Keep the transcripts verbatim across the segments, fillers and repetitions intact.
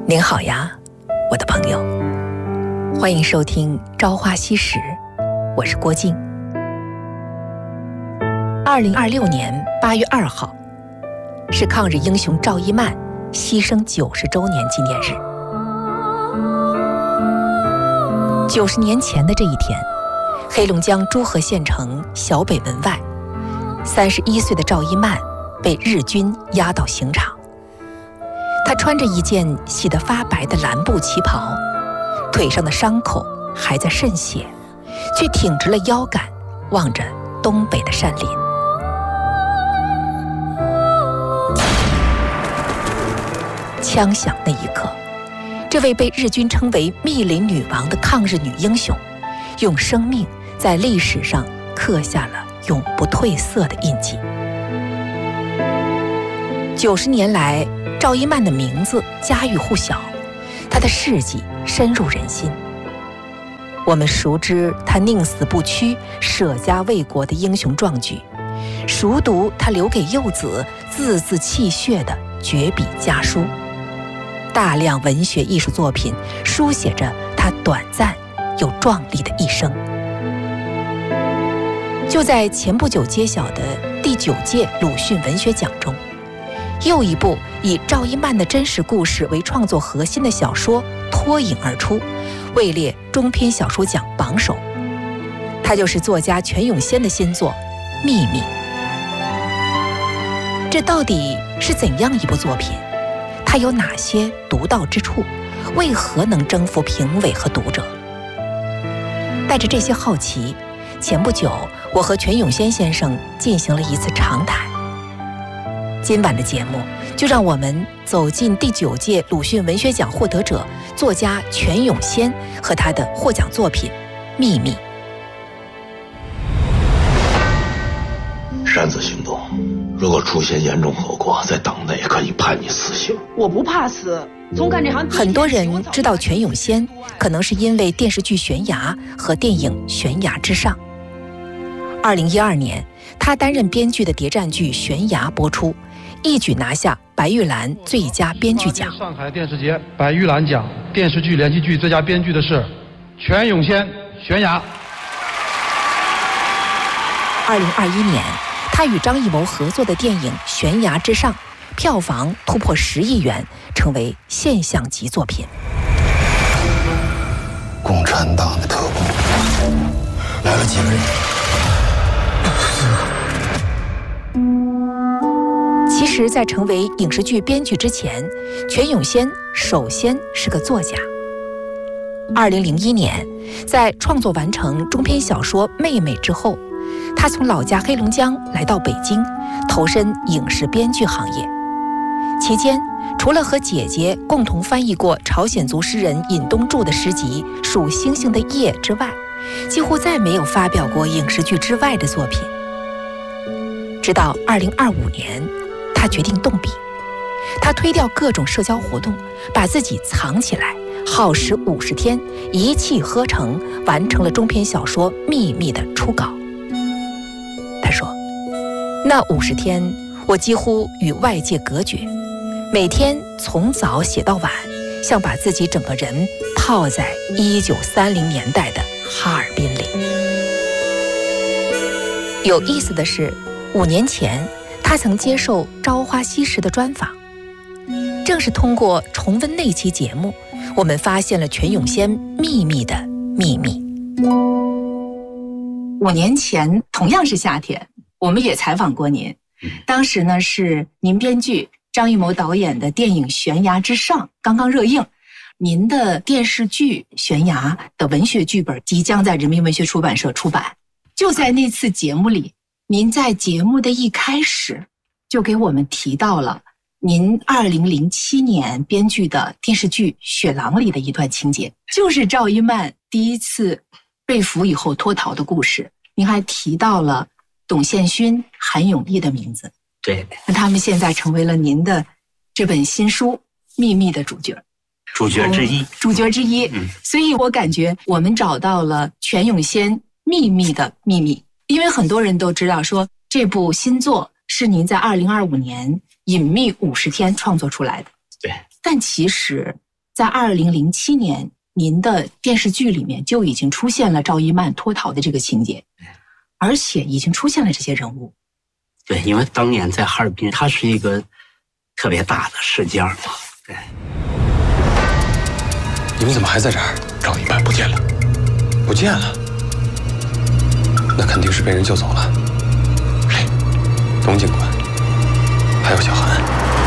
您好呀，我的朋友，欢迎收听《朝花夕拾》，我是郭靖。二零二六年八月二号是抗日英雄赵一曼牺牲九十周年纪念日。九十年前的这一天，黑龙江诸河县城小北门外，三十一岁的赵一曼被日军押到刑场。她穿着一件洗得发白的蓝布旗袍，腿上的伤口还在渗血，却挺直了腰杆，望着东北的山林。枪响那一刻，这位被日军称为密林女王的抗日女英雄，用生命在历史上刻下了永不褪色的印记。九十年来，赵一曼的名字家喻户晓，她的事迹深入人心。我们熟知她宁死不屈、舍家为国的英雄壮举，熟读她留给幼子字字泣血的绝笔家书。大量文学艺术作品书写着她短暂又壮丽的一生。就在前不久揭晓的第九届鲁迅文学奖中，又一部以赵一曼的真实故事为创作核心的小说脱颖而出，位列中篇小说奖榜首。它就是作家全永先的新作《秘密》。这到底是怎样一部作品？它有哪些独到之处？为何能征服评委和读者？带着这些好奇，前不久我和全永先先生进行了一次长谈。今晚的节目就让我们走进第九届鲁迅文学奖获得者作家全永先和他的获奖作品《秘密》。 擅自行动，如果出现严重后果，在党内可以判你死刑。 我不怕死，从干这行。 很多人知道全永先，可能是因为电视剧《悬崖》和电影《悬崖之上》。二零一二年，他担任编剧的谍战剧《悬崖》播出，一举拿下白玉兰最佳编剧奖。 上海电视节白玉兰奖电视剧连续剧最佳编剧的是全永先《悬崖》。 二零二一年，他与张艺谋合作的电影《悬崖之上》票房突破十亿元，成为现象级作品。 共产党的特工来了几个人？ 其实，在成为影视剧编剧之前，全永先首先是个作家。二零零一年，在创作完成中篇小说《妹妹》之后，他从老家黑龙江来到北京，投身影视编剧行业。期间，除了和姐姐共同翻译过朝鲜族诗人尹东柱的诗集《数星星的夜》之外，几乎再没有发表过影视剧之外的作品。直到二零二五年，他决定动笔。他推掉各种社交活动，把自己藏起来，耗时五十天，一气呵成完成了中篇小说《秘密》的初稿。他说，那五十天我几乎与外界隔绝，每天从早写到晚，像把自己整个人泡在一九三零年代的哈尔滨里。有意思的是，五年前他曾接受《朝花夕拾》的专访，正是通过重温那期节目，我们发现了全永先秘密的秘密。 五年前同样是夏天，我们也采访过您，当时呢是您编剧张艺谋导演的电影《悬崖之上》刚刚热映，您的电视剧《悬崖》的文学剧本即将在人民文学出版社出版。就在那次节目里，您在节目的一开始就给我们提到了您二零零七年编剧的电视剧《雪狼》里的一段情节，就是赵一曼第一次被俘以后脱逃的故事。您还提到了董宪勋、韩永义的名字， 对， 那他们现在成为了您的这本新书《秘密》的主角， 主角之一， 主角之一。嗯，所以我感觉我们找到了全永先秘密的秘密，因为很多人都知道说这部新作是您在二零二五年隐秘五十天创作出来的。 对， 但其实在二零零七年，您的电视剧里面就已经出现了赵一曼脱逃的这个情节，而且已经出现了这些人物。 对，因为当年在哈尔滨，它是一个特别大的事件嘛。对。 你们怎么还在这儿？赵一曼不见了，不见了，那肯定是被人救走了。谁？董警官，还有小韩。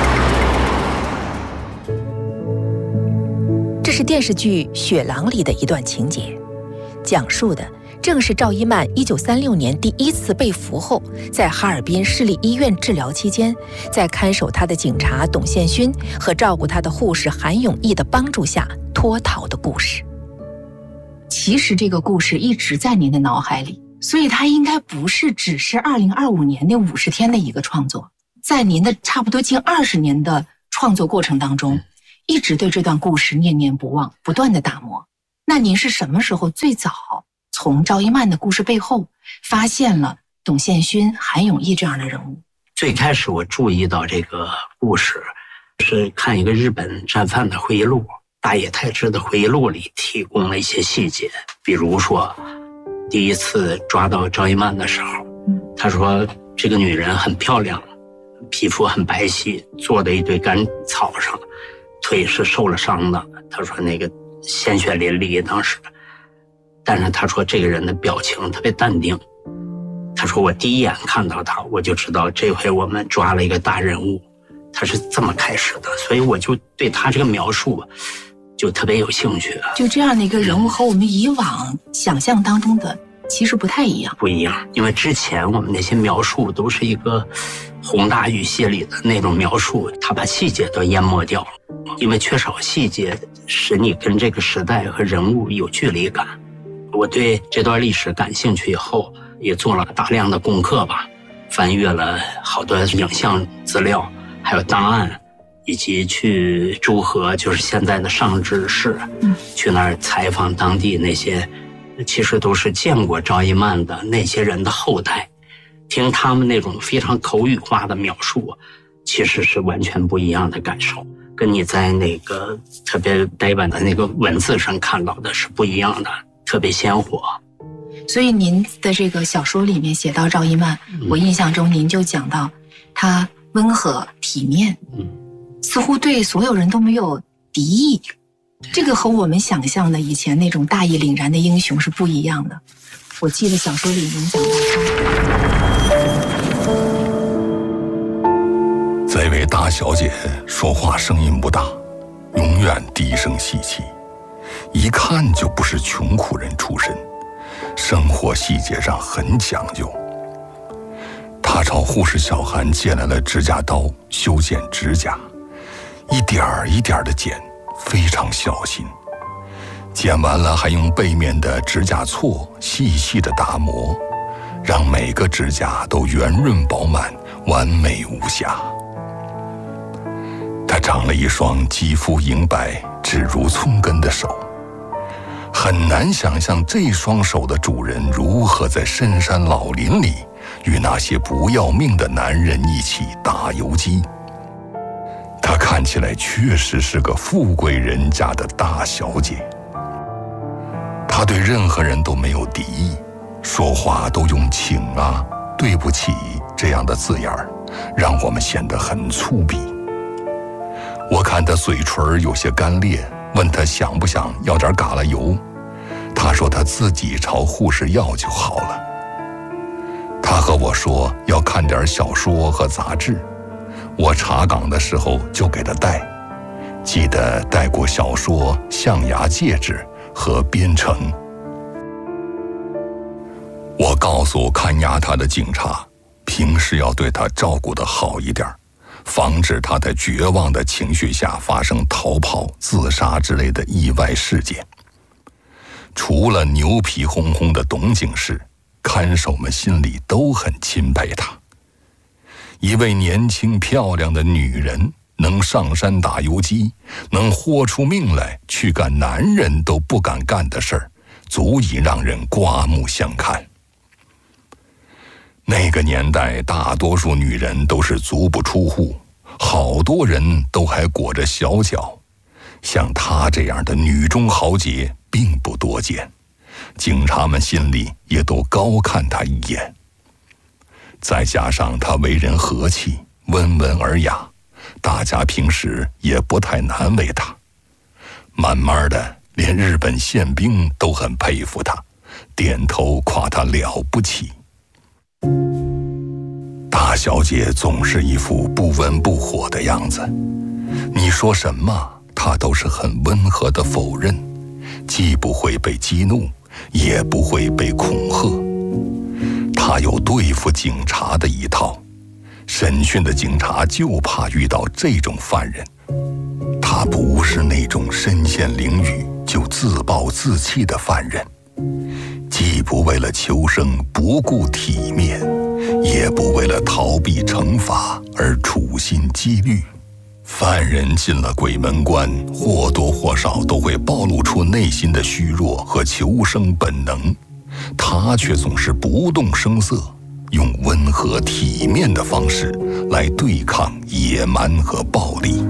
这是电视剧《雪狼》里的一段情节，讲述的正是赵一曼一九三六年第一次被俘后，在哈尔滨市立医院治疗期间，在看守他的警察董宪勋和照顾他的护士韩永义的帮助下脱逃的故事。 其实这个故事一直在您的脑海里，所以它应该不是只是二零二五年那五十天的一个创作，在您的差不多近二十年的创作过程当中，一直对这段故事念念不忘，不断的打磨。那您是什么时候最早从赵一曼的故事背后发现了董宪勋、韩永义这样的人物？ 最开始我注意到这个故事，是看一个日本战犯的回忆录，大野泰之的回忆录里提供了一些细节，比如说第一次抓到赵一曼的时候，他说这个女人很漂亮，皮肤很白皙，坐在一堆干草上，腿是受了伤的，他说那个鲜血淋漓当时，但是他说这个人的表情特别淡定，他说我第一眼看到他我就知道这回我们抓了一个大人物，他是这么开始的，所以我就对他这个描述就特别有兴趣。 就这样的一个人物和我们以往想象当中的其实不太一样。 不一样，因为之前我们那些描述都是一个宏大语系里的那种描述，他把细节都淹没掉了，因为缺少细节使你跟这个时代和人物有距离感。我对这段历史感兴趣以后，也做了大量的功课吧，翻阅了好多影像资料，还有档案，以及去诸河，就是现在的上志市，嗯，去那儿采访当地那些其实都是见过赵一曼的那些人的后代，听他们那种非常口语化的描述，其实是完全不一样的感受，跟你在那个特别呆板的那个文字上看到的是不一样的，特别鲜活。 所以您的这个小说里面写到赵一曼，嗯，我印象中您就讲到她温和体面，嗯，似乎对所有人都没有敌意，这个和我们想象的以前那种大义凛然的英雄是不一样的。我记得小说里您讲到她，这位大小姐说话声音不大，永远低声细气，一看就不是穷苦人出身，生活细节上很讲究。她朝护士小韩借来了指甲刀，修剪指甲，一点儿一点儿的剪，非常小心。剪完了还用背面的指甲锉细细的打磨，让每个指甲都圆润饱满，完美无瑕。她长了一双肌肤莹白、指如葱根的手，很难想象这双手的主人如何在深山老林里与那些不要命的男人一起打游击。她看起来确实是个富贵人家的大小姐。她对任何人都没有敌意，说话都用请啊、对不起这样的字眼儿，让我们显得很粗鄙。我看她嘴唇有些干裂，问她想不想要点嘎啦油，她说她自己朝护士要就好了。她和我说要看点小说和杂志，我查岗的时候就给她带，记得带过小说《象牙戒指》和《边城》。我告诉看押她的警察，平时要对她照顾得好一点，防止她在绝望的情绪下发生逃跑、自杀之类的意外事件。除了牛皮哄哄的董警士，看守们心里都很钦佩她。一位年轻漂亮的女人，能上山打游击，能豁出命来去干男人都不敢干的事儿，足以让人刮目相看。那个年代，大多数女人都是足不出户，好多人都还裹着小脚， 像她这样的女中豪杰并不多见，警察们心里也都高看她一眼。再加上她为人和气，温文尔雅，大家平时也不太难为她。慢慢的，连日本宪兵都很佩服她，点头夸她了不起。大小姐总是一副不温不火的样子，你说什么她都是很温和的否认，既不会被激怒，也不会被恐吓。她有对付警察的一套，审讯的警察就怕遇到这种犯人。她不是那种身陷囹圄就自暴自弃的犯人，既不为了求生不顾体面，也不为了逃避惩罚而处心积虑。犯人进了鬼门关，或多或少都会暴露出内心的虚弱和求生本能，他却总是不动声色，用温和体面的方式来对抗野蛮和暴力。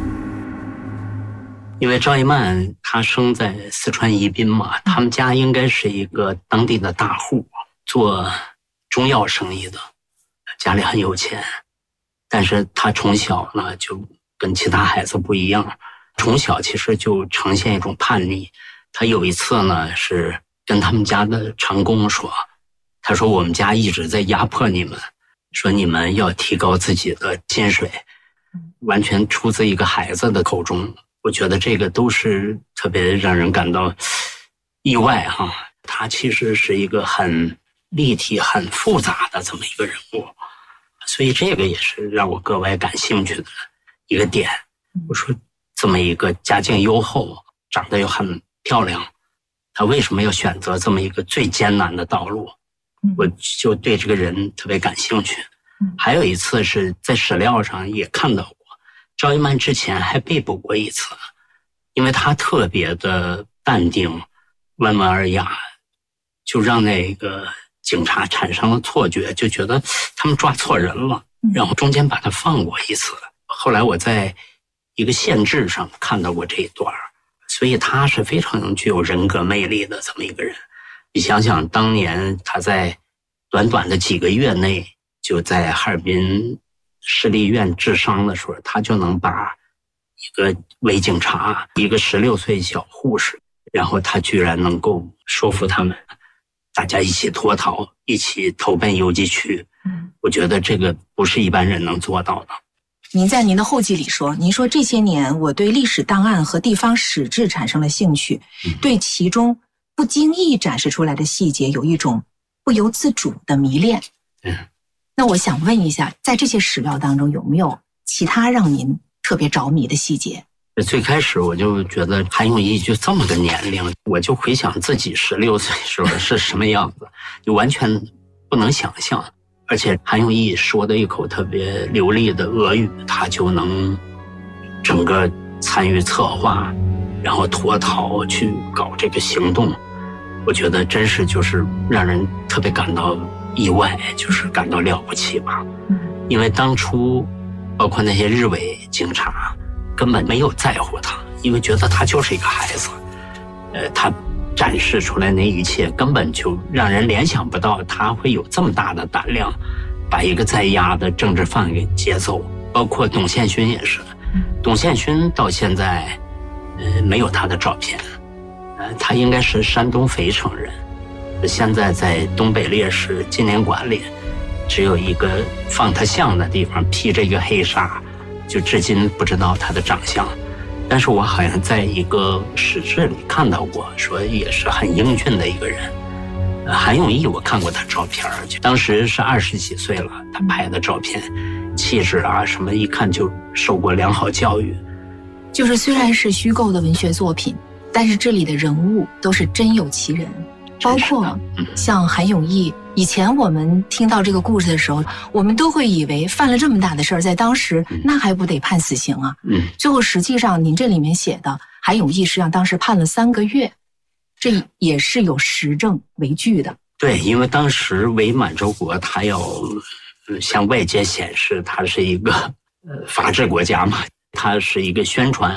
因为赵一曼她生在四川宜宾嘛，他们家应该是一个当地的大户，做中药生意的，家里很有钱。但是她从小呢就跟其他孩子不一样，从小其实就呈现一种叛逆。她有一次呢是跟他们家的长工说，他说我们家一直在压迫你们，说你们要提高自己的薪水，完全出自一个孩子的口中。我觉得这个都是特别让人感到意外哈。他其实是一个很立体很复杂的这么一个人物，所以这个也是让我格外感兴趣的一个点。我说这么一个家境优厚，长得又很漂亮，他为什么要选择这么一个最艰难的道路？我就对这个人特别感兴趣。还有一次是在史料上也看到过，赵一曼之前还被捕过一次，因为他特别的淡定温文尔雅，就让那个警察产生了错觉，就觉得他们抓错人了，然后中间把他放过一次。后来我在一个县志上看到过这一段，所以他是非常具有人格魅力的这么一个人。你想想当年他在短短的几个月内就在哈尔滨市立医院治伤的时候，他就能把一个伪警察，一个十六岁小护士，然后他居然能够说服他们大家一起脱逃，一起投奔游击区。我觉得这个不是一般人能做到的。 您在您的后记里说，您说这些年我对历史档案和地方史志产生了兴趣，对其中不经意展示出来的细节有一种不由自主的迷恋。 嗯， 那我想问一下，在这些史料当中有没有其他让您特别着迷的细节？ 最开始我就觉得韩永义就这么个年龄，我就回想自己十六岁时候是什么样子，就完全不能想象。而且韩永义说的一口特别流利的俄语，他就能整个参与策划，然后脱逃去搞这个行动。我觉得真是就是让人特别感到意外，就是感到了不起吧。因为当初包括那些日伪警察根本没有在乎他，因为觉得他就是一个孩子。呃，他展示出来那一切根本就让人联想不到他会有这么大的胆量把一个在押的政治犯给劫走。包括董宪勋也是，董宪勋到现在呃没有他的照片，呃他应该是山东肥城人，现在在东北烈士纪念馆里只有一个放他像的地方披着一个黑纱，就至今不知道他的长相。但是我好像在一个史志里看到过，说也是很英俊的一个人。韩永义我看过他照片，就当时是二十几岁了，他拍的照片，气质啊什么，一看就受过良好教育。 就是虽然是虚构的文学作品，但是这里的人物都是真有其人，包括像韩永义。以前我们听到这个故事的时候，我们都会以为犯了这么大的事儿，在当时那还不得判死刑啊？嗯，最后实际上您这里面写的韩永义实际上当时判了三个月，这也是有实证为据的。 对，因为当时伪满洲国他要向外界显示他是一个呃法治国家嘛，他是一个宣传，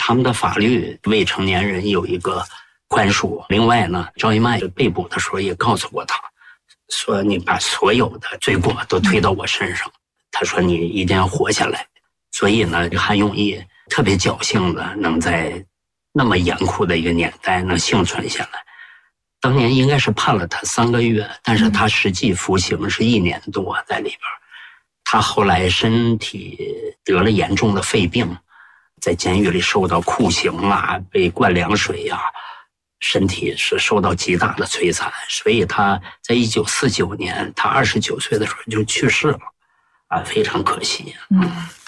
他们的法律未成年人有一个宽恕。另外呢，赵一麦被捕的时候也告诉过他，说你把所有的罪过都推到我身上，他说你一定要活下来。所以呢，韩永义特别侥幸的能在那么严酷的一个年代能幸存下来。当年应该是判了他三个月，但是他实际服刑是一年多在里边。他后来身体得了严重的肺病，在监狱里受到酷刑啊，被灌凉水啊，身体是受到极大的摧残。所以他在一九四九年他二十九岁的时候就去世了，啊，非常可惜。 嗯。